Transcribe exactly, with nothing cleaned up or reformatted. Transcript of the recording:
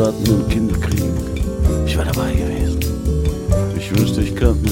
heiraten und Kinder kriegen. Ich war dabei gewesen. Ich wünschte, ich könnte